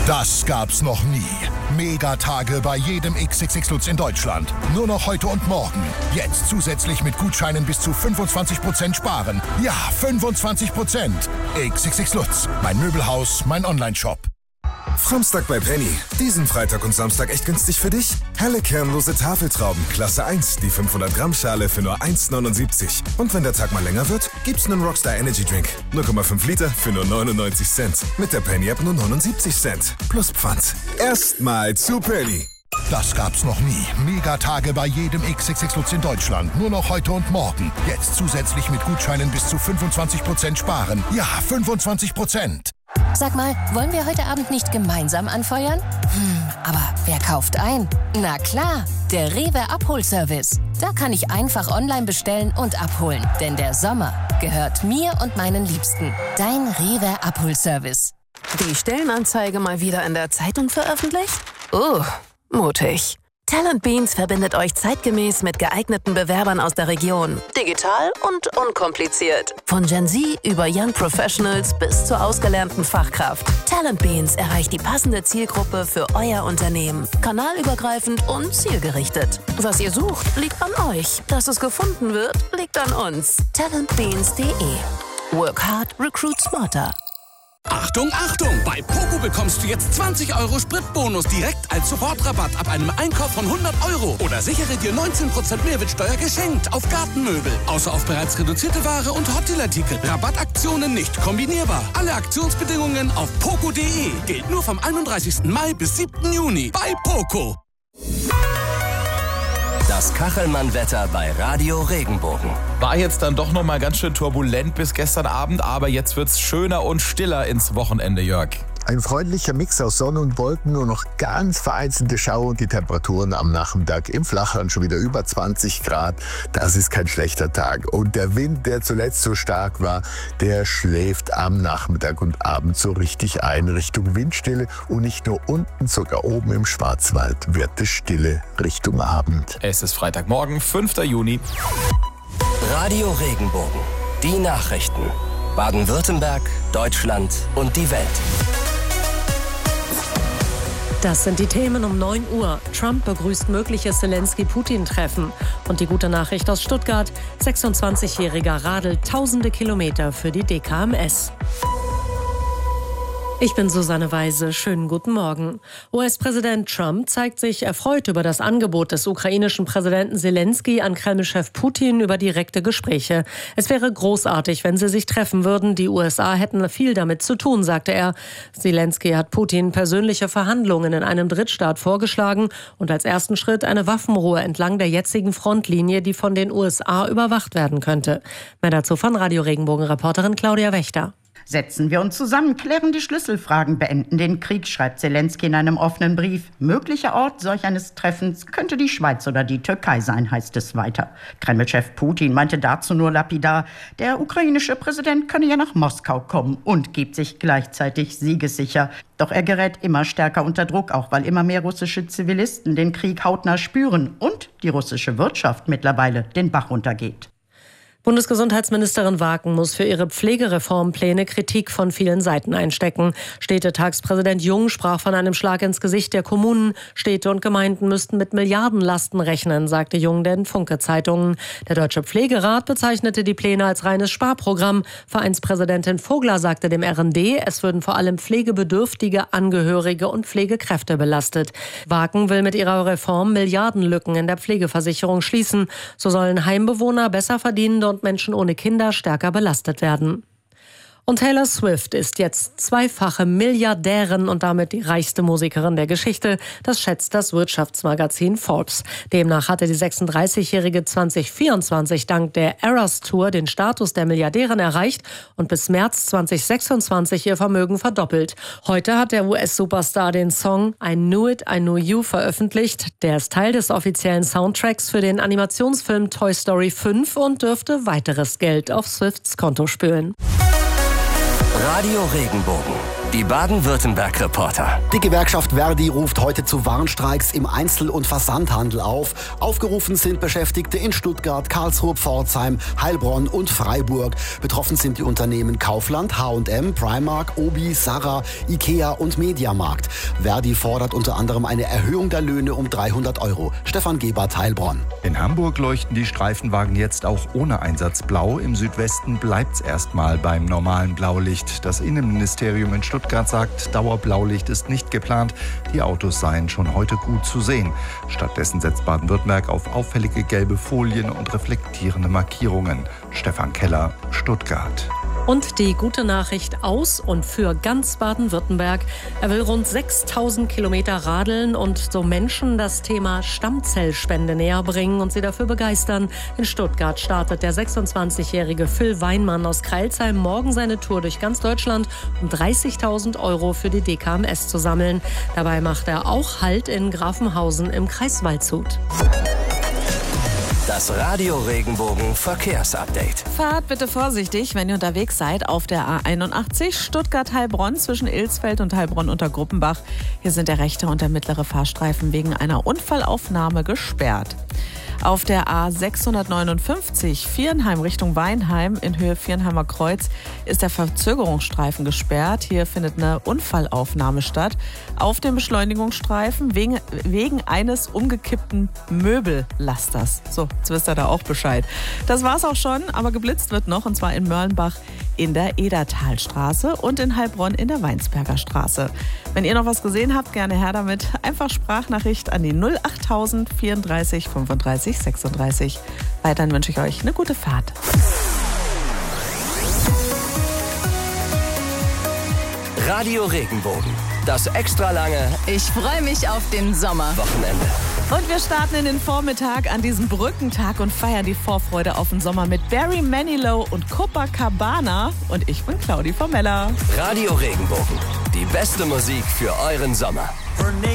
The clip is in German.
Das gab's noch nie. Megatage bei jedem XXX Lutz in Deutschland. Nur noch heute und morgen. Jetzt zusätzlich mit Gutscheinen bis zu 25% sparen. Ja, 25%. XXX Lutz. Mein Möbelhaus, mein Onlineshop. Framstag bei Penny. Diesen Freitag und Samstag echt günstig für dich? Helle kernlose Tafeltrauben, Klasse 1, die 500 Gramm Schale für nur 1,79. Und wenn der Tag mal länger wird, gibt's einen Rockstar Energy Drink. 0,5 Liter für nur 99 Cent. Mit der Penny App nur 79 Cent. Plus Pfand. Erstmal zu Penny. Das gab's noch nie. Megatage bei jedem XXX Lutz in Deutschland. Nur noch heute und morgen. Jetzt zusätzlich mit Gutscheinen bis zu 25% sparen. Ja, 25%. Sag mal, wollen wir heute Abend nicht gemeinsam anfeuern? Aber wer kauft ein? Na klar, der Rewe Abholservice. Da kann ich einfach online bestellen und abholen. Denn der Sommer gehört mir und meinen Liebsten. Dein Rewe Abholservice. Die Stellenanzeige mal wieder in der Zeitung veröffentlicht? Mutig. Talent Beans verbindet euch zeitgemäß mit geeigneten Bewerbern aus der Region. Digital und unkompliziert. Von Gen Z über Young Professionals bis zur ausgelernten Fachkraft. Talent Beans erreicht die passende Zielgruppe für euer Unternehmen. Kanalübergreifend und zielgerichtet. Was ihr sucht, liegt an euch. Dass es gefunden wird, liegt an uns. Talentbeans.de. Work hard, recruit smarter. Achtung, Achtung! Bei Poco bekommst du jetzt 20 € Spritbonus direkt als Sofortrabatt ab einem Einkauf von 100 €. Oder sichere dir 19% Mehrwertsteuer geschenkt auf Gartenmöbel. Außer auf bereits reduzierte Ware und Hotelartikel. Rabattaktionen nicht kombinierbar. Alle Aktionsbedingungen auf poco.de. Gilt nur vom 31. Mai bis 7. Juni. Bei Poco. Das Kachelmann-Wetter bei Radio Regenbogen. War jetzt dann doch noch mal ganz schön turbulent bis gestern Abend, aber jetzt wird's schöner und stiller ins Wochenende, Jörg. Ein freundlicher Mix aus Sonne und Wolken, nur noch ganz vereinzelte Schauer und die Temperaturen am Nachmittag im Flachland schon wieder über 20 Grad. Das ist kein schlechter Tag. Und der Wind, der zuletzt so stark war, der schläft am Nachmittag und Abend so richtig ein Richtung Windstille. Und nicht nur unten, sogar oben im Schwarzwald wird es stille Richtung Abend. Es ist Freitagmorgen, 5. Juni. Radio Regenbogen. Die Nachrichten. Baden-Württemberg, Deutschland und die Welt. Das sind die Themen um 9 Uhr. Trump begrüßt mögliches Zelensky-Putin-Treffen. Und die gute Nachricht aus Stuttgart: 26-Jähriger radelt tausende Kilometer für die DKMS. Ich bin Susanne Weise. Schönen guten Morgen. US-Präsident Trump zeigt sich erfreut über das Angebot des ukrainischen Präsidenten Zelensky an Kreml-Chef Putin über direkte Gespräche. Es wäre großartig, wenn sie sich treffen würden. Die USA hätten viel damit zu tun, sagte er. Zelensky hat Putin persönliche Verhandlungen in einem Drittstaat vorgeschlagen und als ersten Schritt eine Waffenruhe entlang der jetzigen Frontlinie, die von den USA überwacht werden könnte. Mehr dazu von Radio Regenbogen-Reporterin Claudia Wächter. Setzen wir uns zusammen, klären die Schlüsselfragen, beenden den Krieg, schreibt Zelensky in einem offenen Brief. Möglicher Ort solch eines Treffens könnte die Schweiz oder die Türkei sein, heißt es weiter. Kreml-Chef Putin meinte dazu nur lapidar, der ukrainische Präsident könne ja nach Moskau kommen und gibt sich gleichzeitig siegessicher. Doch er gerät immer stärker unter Druck, auch weil immer mehr russische Zivilisten den Krieg hautnah spüren und die russische Wirtschaft mittlerweile den Bach runtergeht. Bundesgesundheitsministerin Waken muss für ihre Pflegereformpläne Kritik von vielen Seiten einstecken. Städtetagspräsident Jung sprach von einem Schlag ins Gesicht der Kommunen. Städte und Gemeinden müssten mit Milliardenlasten rechnen, sagte Jung den Funke-Zeitungen. Der Deutsche Pflegerat bezeichnete die Pläne als reines Sparprogramm. Vereinspräsidentin Vogler sagte dem RND, es würden vor allem pflegebedürftige Angehörige und Pflegekräfte belastet. Waken will mit ihrer Reform Milliardenlücken in der Pflegeversicherung schließen. So sollen Heimbewohner, besser verdienende und Menschen ohne Kinder stärker belastet werden. Und Taylor Swift ist jetzt zweifache Milliardärin und damit die reichste Musikerin der Geschichte. Das schätzt das Wirtschaftsmagazin Forbes. Demnach hatte die 36-Jährige 2024 dank der Eras Tour den Status der Milliardärin erreicht und bis März 2026 ihr Vermögen verdoppelt. Heute hat der US-Superstar den Song I Knew It, I Knew You veröffentlicht. Der ist Teil des offiziellen Soundtracks für den Animationsfilm Toy Story 5 und dürfte weiteres Geld auf Swifts Konto spülen. Radio Regenbogen. Die Baden-Württemberg-Reporter. Die Gewerkschaft Verdi ruft heute zu Warnstreiks im Einzel- und Versandhandel auf. Aufgerufen sind Beschäftigte in Stuttgart, Karlsruhe, Pforzheim, Heilbronn und Freiburg. Betroffen sind die Unternehmen Kaufland, H&M, Primark, Obi, Zara, Ikea und Mediamarkt. Verdi fordert unter anderem eine Erhöhung der Löhne um 300 €. Stefan Gebert, Heilbronn. In Hamburg leuchten die Streifenwagen jetzt auch ohne Einsatz blau. Im Südwesten bleibt's erstmal beim normalen Blaulicht. Das Innenministerium in Stuttgart sagt, Dauerblaulicht ist nicht geplant. Die Autos seien schon heute gut zu sehen. Stattdessen setzt Baden-Württemberg auf auffällige gelbe Folien und reflektierende Markierungen. Stefan Keller, Stuttgart. Und die gute Nachricht aus und für ganz Baden-Württemberg. Er will rund 6.000 Kilometer radeln und so Menschen das Thema Stammzellspende näher bringen und sie dafür begeistern. In Stuttgart startet der 26-jährige Phil Weinmann aus Crailsheim morgen seine Tour durch ganz Deutschland, um 30.000 € für die DKMS zu sammeln. Dabei macht er auch Halt in Grafenhausen im Kreis Waldshut. Das Radio Regenbogen Verkehrsupdate. Fahrt bitte vorsichtig, wenn ihr unterwegs seid auf der A81 Stuttgart-Heilbronn zwischen Ilsfeld und Heilbronn unter Gruppenbach. Hier sind der rechte und der mittlere Fahrstreifen wegen einer Unfallaufnahme gesperrt. Auf der A659 Viernheim Richtung Weinheim in Höhe Viernheimer Kreuz ist der Verzögerungsstreifen gesperrt. Hier findet eine Unfallaufnahme statt. Auf dem Beschleunigungsstreifen wegen eines umgekippten Möbellasters. So, jetzt wisst ihr da auch Bescheid. Das war's auch schon, aber geblitzt wird noch, und zwar in Mörlenbach in der Edertalstraße und in Heilbronn in der Weinsberger Straße. Wenn ihr noch was gesehen habt, gerne her damit. Einfach Sprachnachricht an die 08000 34 35 36. Weiterhin wünsche ich euch eine gute Fahrt. Radio Regenbogen. Das extra lange Ich freue mich auf den Sommer. Wochenende. Und wir starten in den Vormittag an diesem Brückentag und feiern die Vorfreude auf den Sommer mit Barry Manilow und Copacabana. Und ich bin Claudi Formella. Radio Regenbogen. Die beste Musik für euren Sommer.